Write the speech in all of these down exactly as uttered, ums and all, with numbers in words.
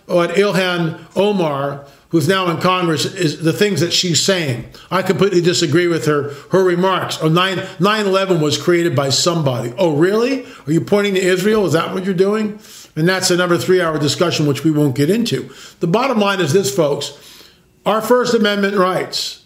what Ilhan Omar, who's now in Congress, is the things that she's saying. I completely disagree with her her remarks. Oh, nine eleven was created by somebody. Oh, really? Are you pointing to Israel? Is that what you're doing? And that's another three-hour discussion, which we won't get into. The bottom line is this, folks. Our First Amendment rights,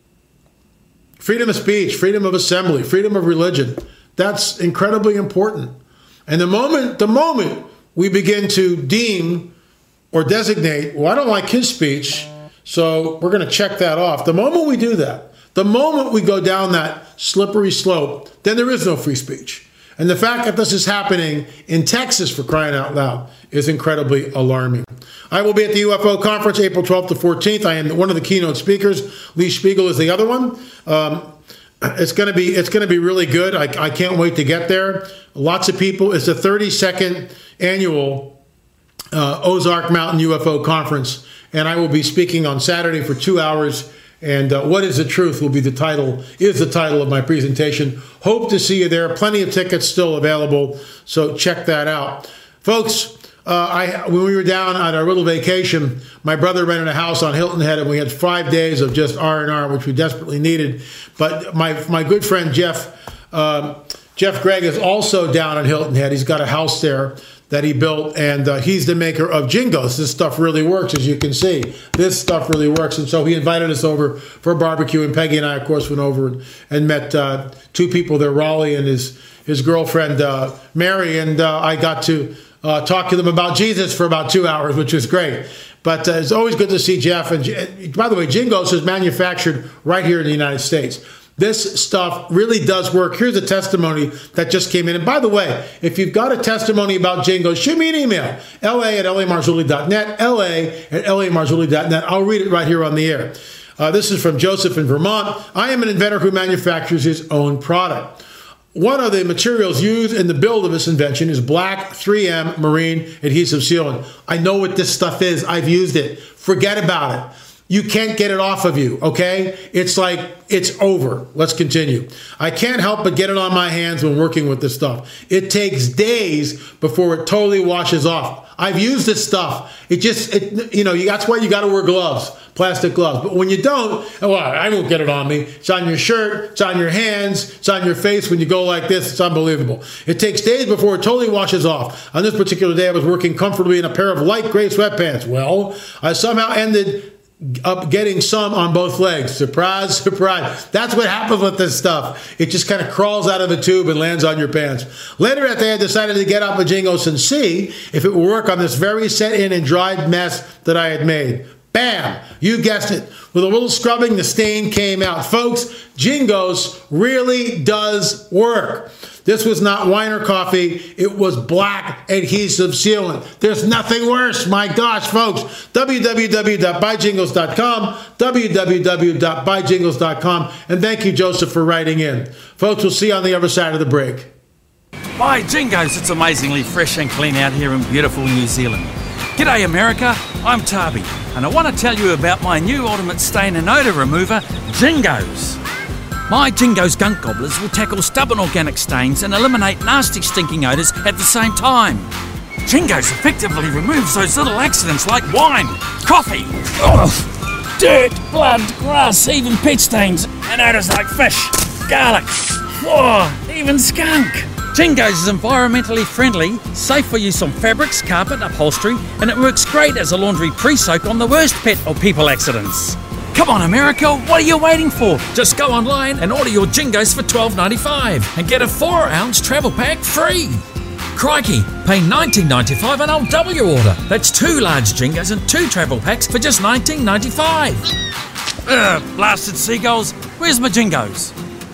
freedom of speech, freedom of assembly, freedom of religion, that's incredibly important. And the moment, the moment we begin to deem or designate, well, I don't like his speech, so we're going to check that off. The moment we do that, the moment we go down that slippery slope, then there is no free speech. And the fact that this is happening in Texas, for crying out loud, is incredibly alarming. I will be at the U F O conference April twelfth to fourteenth. I am one of the keynote speakers. Lee Spiegel is the other one. Um, it's going to be it's going to be really good. I, I can't wait to get there. Lots of people. It's the thirty-second annual uh, Ozark Mountain U F O conference, and I will be speaking on Saturday for two hours. And uh, What is the Truth will be the title, is the title of my presentation. Hope to see you there. Plenty of tickets still available, so check that out. Folks, uh, I when we were down on our little vacation, my brother rented a house on Hilton Head, and we had five days of just R and R, which we desperately needed. But my, my good friend Jeff, um, Jeff Gregg is also down on Hilton Head. He's got a house there that he built, and uh, he's the maker of Jingos. This stuff really works, as you can see. This stuff really works, and so he invited us over for a barbecue, and Peggy and I, of course, went over and, and met uh, two people there, Raleigh and his, his girlfriend, uh, Mary, and uh, I got to uh, talk to them about Jesus for about two hours, which was great. But uh, it's always good to see Jeff. And by the way, Jingos is manufactured right here in the United States. This stuff really does work. Here's a testimony that just came in. And by the way, if you've got a testimony about Jingos, shoot me an email, la at la marzulli dot net, la at la marzulli dot net. I'll read it right here on the air. Uh, this is from Joseph in Vermont. I am an inventor who manufactures his own product. One of the materials used in the build of this invention is black three M marine adhesive sealant. I know what this stuff is. I've used it. Forget about it. You can't get it off of you, okay? It's like, it's over. Let's continue. I can't help but get it on my hands when working with this stuff. It takes days before it totally washes off. I've used this stuff. It just, it, you know, that's why you got to wear gloves, plastic gloves. But when you don't, well, I won't get it on me. It's on your shirt, it's on your hands, it's on your face when you go like this. It's unbelievable. It takes days before it totally washes off. On this particular day, I was working comfortably in a pair of light gray sweatpants. Well, I somehow ended up getting some on both legs. Surprise, surprise. That's what happens with this stuff. It just kind of crawls out of the tube and lands on your pants. Later that day, I decided to get out my Jingos and see if it would work on this very set in and dried mess that I had made. Bam! You guessed it. With a little scrubbing, the stain came out. Folks, Jingos really does work. This was not wine or coffee. It was black adhesive sealant. There's nothing worse. My gosh, folks. w w w dot buy jingos dot com, w w w dot buy jingos dot com. And thank you, Joseph, for writing in. Folks, we'll see you on the other side of the break. Buy Jingos. It's amazingly fresh and clean out here in beautiful New Zealand. G'day, America. I'm Tabi, and I want to tell you about my new ultimate stain and odour remover, Jingos. My Jingos gunk gobblers will tackle stubborn organic stains and eliminate nasty stinking odours at the same time. Jingos effectively removes those little accidents like wine, coffee, ugh, dirt, blood, grass, even pet stains, and odours like fish, garlic, oh, even skunk. Jingos is environmentally friendly, safe for use on fabrics, carpet, upholstery, and it works great as a laundry pre-soak on the worst pet or people accidents. Come on, America, what are you waiting for? Just go online and order your Jingos for twelve ninety-five and get a four ounce travel pack free. Crikey, pay nineteen ninety-five and I'll double your order. That's two large Jingos and two travel packs for just nineteen ninety-five. Ugh, blasted seagulls, where's my Jingos?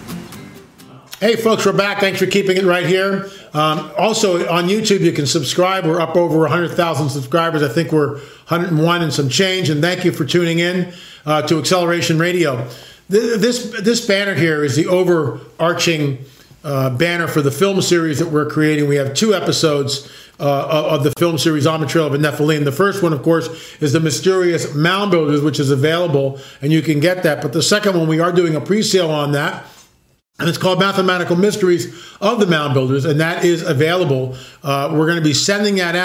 Hey, folks, we're back. Thanks for keeping it right here. Um, also, on YouTube, you can subscribe. We're up over one hundred thousand subscribers. I think we're one hundred one and some change. And thank you for tuning in uh, to Acceleration Radio. This, this banner here is the overarching uh, banner for the film series that we're creating. We have two episodes uh, of the film series On the Trail of a Nephilim. The first one, of course, is The Mysterious Mound Builders, which is available, and you can get that. But the second one, we are doing a pre-sale on that. And it's called Mathematical Mysteries of the Mound Builders, and that is available. Uh, we're going to be sending that out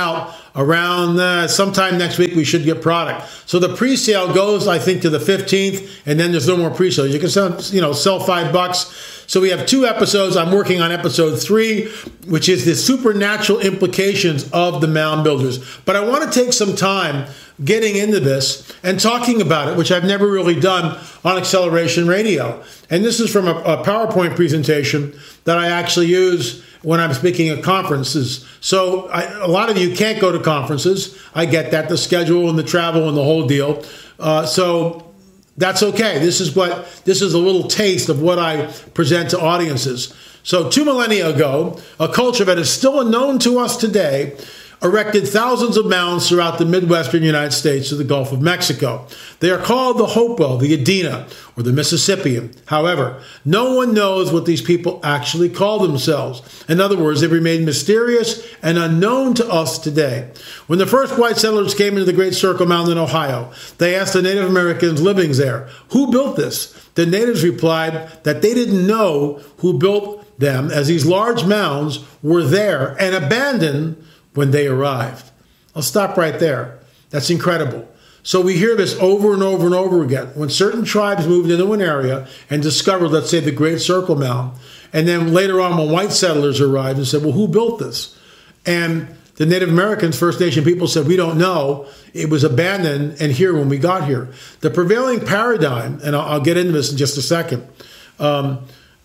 around uh, sometime next week we should get product. So the pre-sale goes, I think, to the fifteenth, and then there's no more pre-sale. You can sell, you know, sell five bucks. So we have two episodes. I'm working on episode three, which is the supernatural implications of the mound builders. But I want to take some time getting into this and talking about it, which I've never really done on Acceleration Radio. And this is from a, a PowerPoint presentation that I actually use when I'm speaking at conferences. So I, a lot of you can't go to conferences. I get that, the schedule and the travel and the whole deal. Uh, so that's okay. This is what this is a little taste of what I present to audiences. So two millennia ago, a culture that is still unknown to us today erected thousands of mounds throughout the Midwestern United States to the Gulf of Mexico. They are called the Hopewell, the Adena, or the Mississippian. However, no one knows what these people actually call themselves. In other words, they remain mysterious and unknown to us today. When the first white settlers came into the Great Circle Mound in Ohio, they asked the Native Americans living there, who built this? The natives replied that they didn't know who built them, as these large mounds were there and abandoned when they arrived. I'll stop right there. That's incredible. So we hear this over and over and over again. When certain tribes moved into an area and discovered, let's say, the Great Circle Mound, and then later on when white settlers arrived and said, well, who built this? And the Native Americans, First Nation people said, we don't know. It was abandoned and here when we got here. The prevailing paradigm, and I'll, I'll get into this in just a second, um,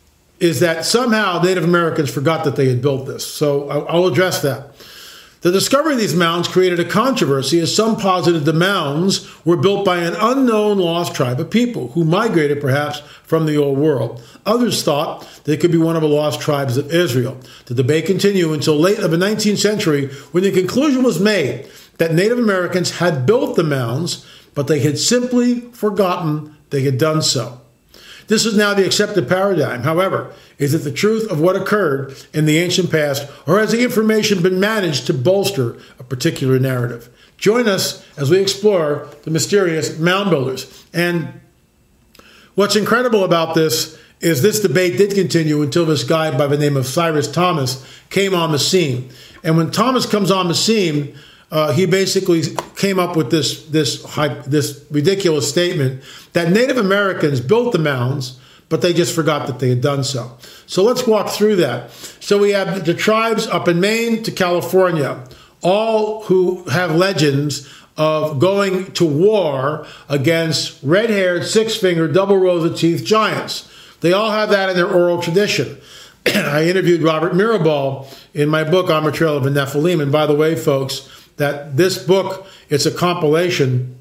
is that somehow Native Americans forgot that they had built this. So I'll, I'll address that. The discovery of these mounds created a controversy, as some posited the mounds were built by an unknown lost tribe of people who migrated perhaps from the old world. Others thought they could be one of the lost tribes of Israel. The debate continued until late of the nineteenth century, when the conclusion was made that Native Americans had built the mounds, but they had simply forgotten they had done so. This is now the accepted paradigm. However, is it the truth of what occurred in the ancient past, or has the information been managed to bolster a particular narrative? Join us as we explore the mysterious mound builders. And what's incredible about this is this debate did continue until this guy by the name of Cyrus Thomas came on the scene. And when Thomas comes on the scene, Uh, he basically came up with this, this, this ridiculous statement that Native Americans built the mounds, but they just forgot that they had done so. So let's walk through that. So we have the tribes up in Maine to California, all who have legends of going to war against red-haired, six-fingered, double rows of teeth giants. They all have that in their oral tradition. I interviewed Robert Mirabal in my book, On the Trail of the Nephilim. And by the way, folks, that this book, it's a compilation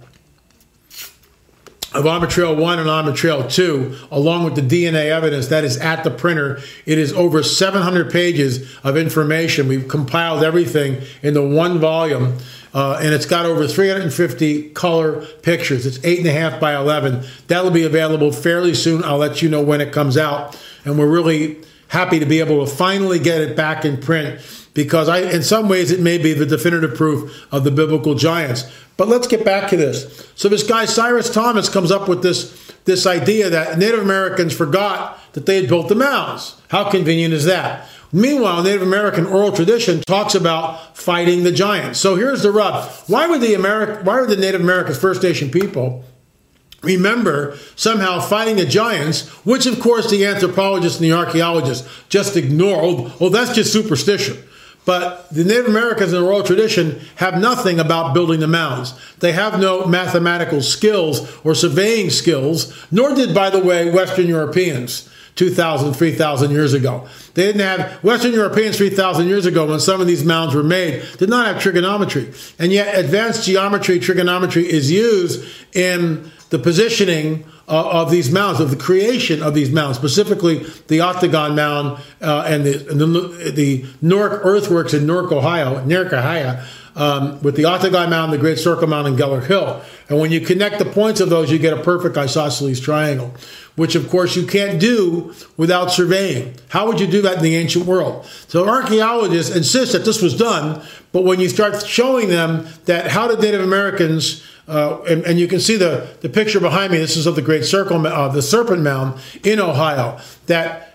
of Armor Trail one and Armor Trail two, along with the D N A evidence that is at the printer. It is over seven hundred pages of information. We've compiled everything into one volume, uh, and it's got over three hundred fifty color pictures. It's eight and a half by eleven. That'll be available fairly soon. I'll let you know when it comes out, and we're really happy to be able to finally get it back in print, because I, in some ways it may be the definitive proof of the biblical giants. But let's get back to this. So this guy, Cyrus Thomas, comes up with this, this idea that Native Americans forgot that they had built the mounds. How convenient is that? Meanwhile, Native American oral tradition talks about fighting the giants. So here's the rub. Why would the, Ameri- why would the Native American First Nation people remember somehow fighting the giants, which of course the anthropologists and the archaeologists just ignore? Oh, oh that's just superstition. But the Native Americans in the oral tradition have nothing about building the mounds. They have no mathematical skills or surveying skills, nor did, by the way, Western Europeans two thousand, three thousand years ago. They didn't have, Western Europeans three thousand years ago, when some of these mounds were made, did not have trigonometry. And yet advanced geometry, trigonometry is used in the positioning uh, of these mounds, of the creation of these mounds, specifically the Octagon Mound uh, and the, and the, the Newark Earthworks in Newark, Ohio, Newark, Ohio, um, with the Octagon Mound, the Great Circle Mound, and Geller Hill. And when you connect the points of those, you get a perfect isosceles triangle, which of course you can't do without surveying. How would you do that in the ancient world? So archaeologists insist that this was done, but when you start showing them that how did Native Americans, uh, and, and you can see the, the picture behind me, this is of the Great Circle, uh, the Serpent Mound in Ohio, that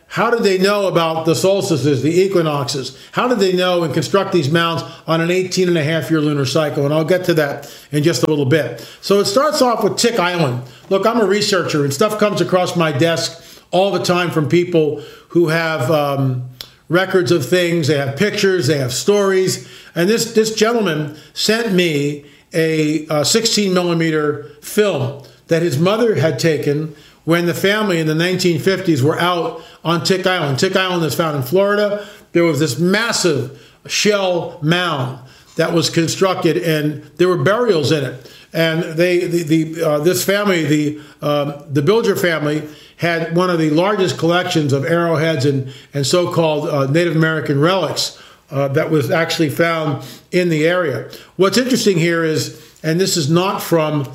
how did they know about the solstices, the equinoxes? How did they know and construct these mounds on an eighteen and a half year lunar cycle? And I'll get to that in just a little bit. So it starts off with Tick Island. Look, I'm a researcher, and stuff comes across my desk all the time from people who have um, records of things. They have pictures, they have stories. And this, this gentleman sent me a, a sixteen millimeter film that his mother had taken when the family in the nineteen fifties were out on Tick Island. Tick Island is found in Florida. There was this massive shell mound that was constructed, and there were burials in it. And they, the, the uh, this family, the um, the Bilger family, had one of the largest collections of arrowheads and and so-called uh, Native American relics uh, that was actually found in the area. What's interesting here is, and this is not from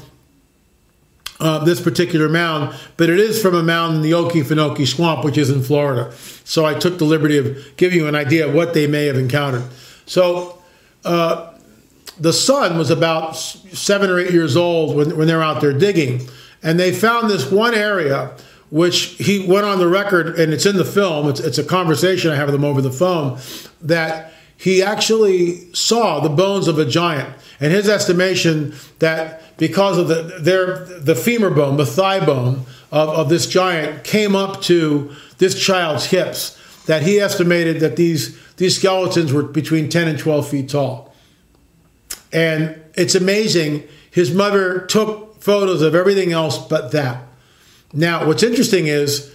Uh, this particular mound, but it is from a mound in the Okefenokee Swamp, which is in Florida. So I took the liberty of giving you an idea of what they may have encountered. So uh, the son was about seven or eight years old when, when they're out there digging, and they found this one area which he went on the record, and it's in the film, it's, it's a conversation I have with him over the phone, that he actually saw the bones of a giant. And his estimation that because of the their the femur bone, the thigh bone of, of this giant came up to this child's hips, that he estimated that these these skeletons were between ten and twelve feet tall. And it's amazing. His mother took photos of everything else but that. Now, what's interesting is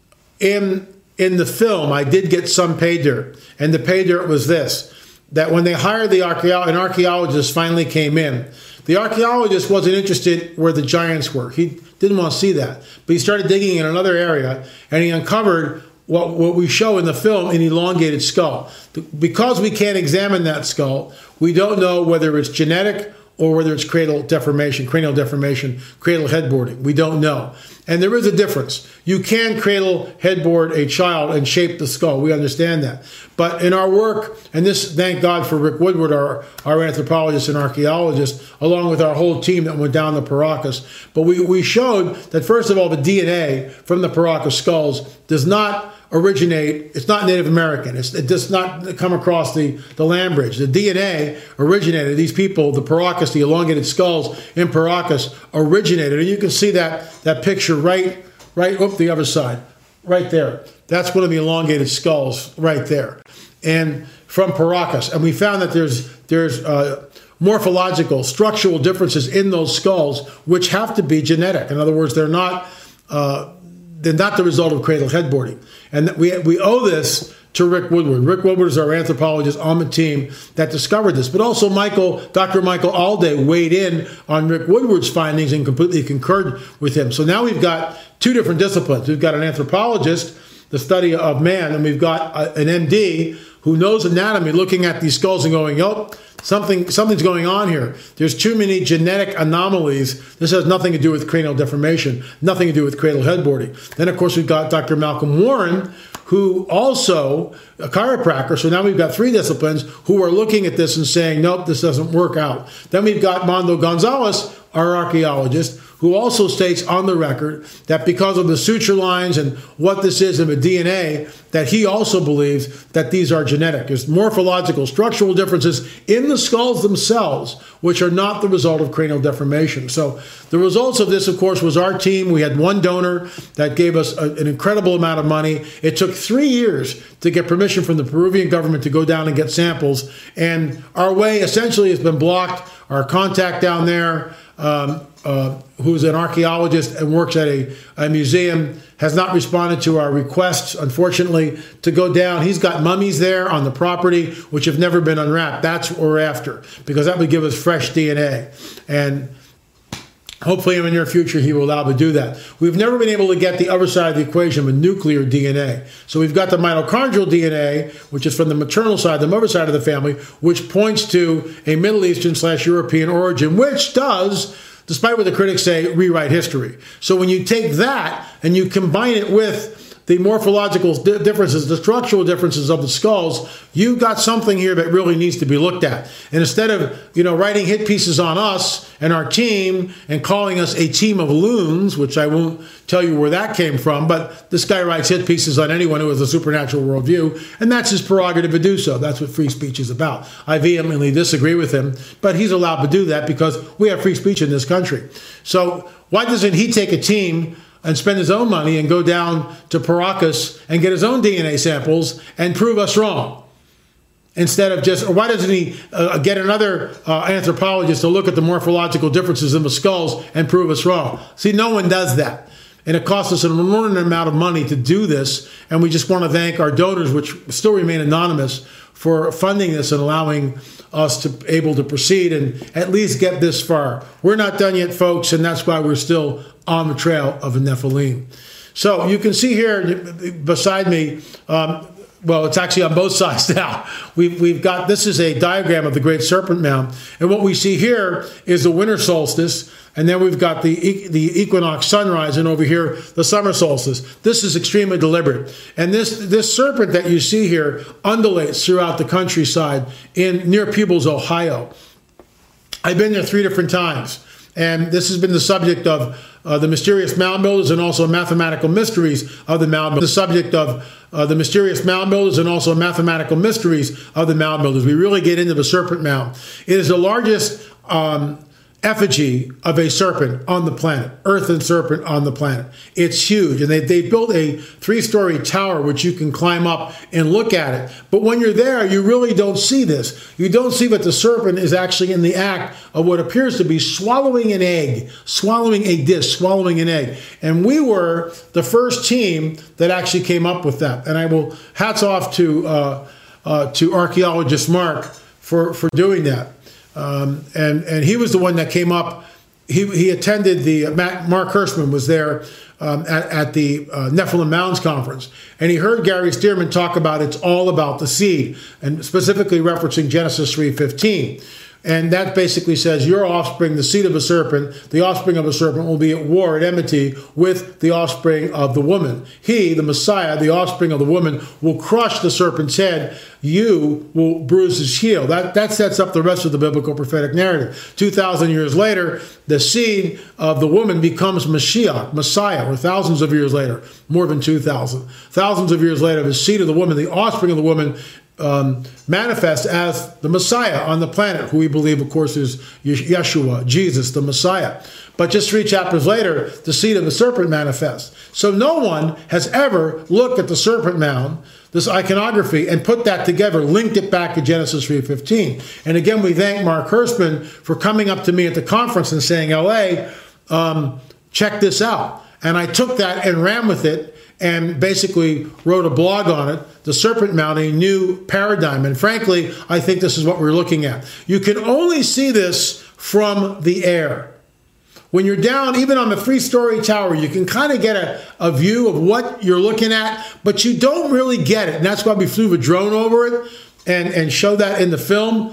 in in the film, I did get some pay dirt, and the pay dirt was this: that when they hired the archaeo- an archaeologist finally came in, the archaeologist wasn't interested where the giants were. He didn't want to see that. But he started digging in another area, and he uncovered what, what we show in the film, an elongated skull. Because we can't examine that skull, we don't know whether it's genetic or whether it's cranial deformation, cranial deformation, cradle headboarding. We don't know. And there is a difference. You can cradle headboard a child and shape the skull. We understand that. But in our work, and this, thank God for Rick Woodward, our, our anthropologist and archaeologist, along with our whole team that went down the Paracas. But we, we showed that, first of all, the D N A from the Paracas skulls does not originate, it's not Native American. It's, it does not come across the, the land bridge. The D N A originated, these people, the Paracas, the elongated skulls in Paracas originated. And you can see that, that picture right, right up the other side, right there. That's one of the elongated skulls right there. And from Paracas. And we found that there's, there's uh, morphological, structural differences in those skulls, which have to be genetic. In other words, they're not, uh, they're not the result of cradle headboarding. And we we owe this to Rick Woodward. Rick Woodward is our anthropologist on the team that discovered this. But also Michael, Doctor Michael Alday weighed in on Rick Woodward's findings and completely concurred with him. So now we've got two different disciplines. We've got an anthropologist, the study of man, and we've got a, an M D who knows anatomy looking at these skulls and going, oh, something something's going on here. There's too many genetic anomalies. This has nothing to do with cranial deformation, nothing to do with cradle headboarding. Then, of course, we've got Doctor Malcolm Warren, who also a chiropractor. So now we've got three disciplines who are looking at this and saying, nope, this doesn't work out. Then we've got Mondo Gonzalez, our archaeologist, who also states on the record that because of the suture lines and what this is in the D N A, that he also believes that these are genetic. There's morphological, structural differences in the skulls themselves, which are not the result of cranial deformation. So the results of this, of course, was our team. We had one donor that gave us a, an incredible amount of money. It took three years to get permission from the Peruvian government to go down and get samples. And our way essentially has been blocked. Our contact down there, um, uh, who's an archaeologist and works at a, a museum, has not responded to our requests, unfortunately, to go down. He's got mummies there on the property which have never been unwrapped. That's what we're after, because that would give us fresh D N A. And hopefully in the near future he will allow to do that. We've never been able to get the other side of the equation with nuclear D N A. So we've got the mitochondrial D N A, which is from the maternal side, the mother side of the family, which points to a Middle Eastern slash European origin, which does, despite what the critics say, rewrite history. So when you take that and you combine it with the morphological differences, the structural differences of the skulls, you've got something here that really needs to be looked at. And instead of, you know, writing hit pieces on us and our team and calling us a team of loons, which I won't tell you where that came from, but this guy writes hit pieces on anyone who has a supernatural worldview, and that's his prerogative to do so. That's what free speech is about. I vehemently disagree with him, but he's allowed to do that because we have free speech in this country. So why doesn't he take a team and spend his own money and go down to Paracas and get his own D N A samples and prove us wrong? Instead of just, or why doesn't he uh, get another uh, anthropologist to look at the morphological differences in the skulls and prove us wrong? See, no one does that. And it costs us an inordinate amount of money to do this. And we just want to thank our donors, which still remain anonymous, for funding this and allowing us to be able to proceed and at least get this far. We're not done yet, folks, and that's why we're still on the trail of a Nephilim. So you can see here beside me, um, well, it's actually on both sides now. We've, we've got, this is a diagram of the Great Serpent Mound. And what we see here is the winter solstice. And then we've got the, the equinox sunrise, and over here, the summer solstice. This is extremely deliberate. And this, this serpent that you see here undulates throughout the countryside in near Peebles, Ohio. I've been there three different times. And this has been the subject of uh, the mysterious mound builders and also mathematical mysteries of the mound builders. The subject of uh, the mysterious mound builders and also mathematical mysteries of the mound builders. We really get into the serpent mound. It is the largest um, effigy of a serpent on the planet, earthen serpent on the planet. It's huge. And they, they built a three-story tower which you can climb up and look at it. But when you're there, you really don't see this. You don't see that the serpent is actually in the act of what appears to be swallowing an egg, swallowing a disc, swallowing an egg. And we were the first team that actually came up with that. And I will, hats off to, uh, uh, to archaeologist Mark for, for doing that. Um, and, and he was the one that came up. He, he attended the, uh, Mark Hirschman was there um, at, at the uh, Nephilim Mounds Conference. And he heard Gary Stearman talk about it's all about the seed, and specifically referencing Genesis three fifteen. And that basically says your offspring, the seed of a serpent, the offspring of a serpent will be at war, at enmity with the offspring of the woman. He, the Messiah, the offspring of the woman, will crush the serpent's head. You will bruise his heel. That, that sets up the rest of the biblical prophetic narrative. two thousand years later, the seed of the woman becomes Mashiach, Messiah, or thousands of years later, more than two thousand. Thousands of years later, the seed of the woman, the offspring of the woman, Um, manifest as the Messiah on the planet, who we believe, of course, is Yeshua, Jesus, the Messiah. But just three chapters later, the seed of the serpent manifests. So no one has ever looked at the serpent mound, this iconography, and put that together, linked it back to Genesis three fifteen. And again, we thank Mark Hirschman for coming up to me at the conference and saying, L A, um, check this out. And I took that and ran with it and basically wrote a blog on it, The Serpent Mound, a New Paradigm. And frankly, I think this is what we're looking at. You can only see this from the air. When you're down, even on the three-story tower, you can kind of get a, a view of what you're looking at, but you don't really get it. And that's why we flew the drone over it and, and showed that in the film.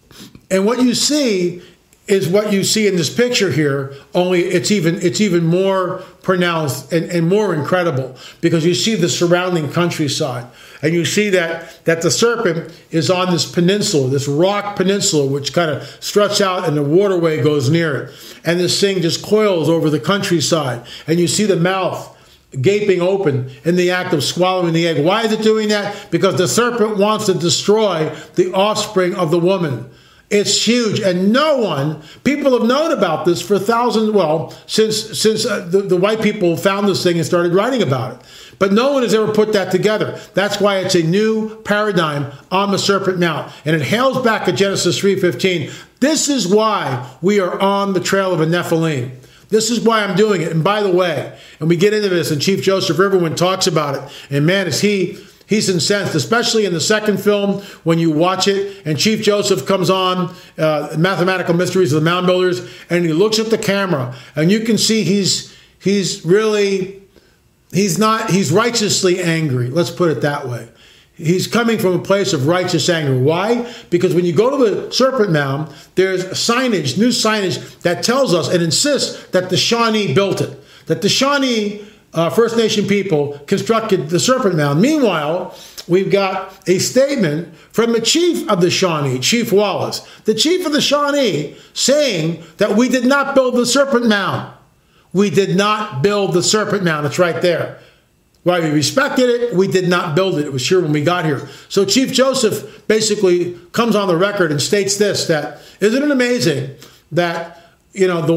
And what you see is what you see in this picture here, only it's even it's even more pronounced and, and more incredible, because you see the surrounding countryside, and you see that that the serpent is on this peninsula, this rock peninsula, which kind of struts out and the waterway goes near it. And this thing just coils over the countryside, and you see the mouth gaping open in the act of swallowing the egg. Why is it doing that? Because the serpent wants to destroy the offspring of the woman. It's huge, and no one, people have known about this for thousands, well, since since uh, the, the white people found this thing and started writing about it. But no one has ever put that together. That's why it's a new paradigm on the Serpent Mount. And it hails back to Genesis three fifteen. This is why we are on the trail of a Nephilim. This is why I'm doing it. And by the way, and we get into this, and Chief Joseph Riverwind talks about it, and man, is he... He's incensed, especially in the second film when you watch it and Chief Joseph comes on, uh, Mathematical Mysteries of the Mound Builders, and he looks at the camera, and you can see he's he's really, he's not, he's righteously angry. Let's put it that way. He's coming from a place of righteous anger. Why? Because when you go to the Serpent Mound, there's signage, new signage that tells us and insists that the Shawnee built it, that the Shawnee uh, First Nation people constructed the Serpent Mound. Meanwhile, we've got a statement from the chief of the Shawnee, Chief Wallace, the chief of the Shawnee, saying that we did not build the Serpent Mound. We did not build the Serpent Mound. It's right there. While we respected it, we did not build it. It was here when we got here. So Chief Joseph basically comes on the record and states this, that isn't it amazing that, you know, the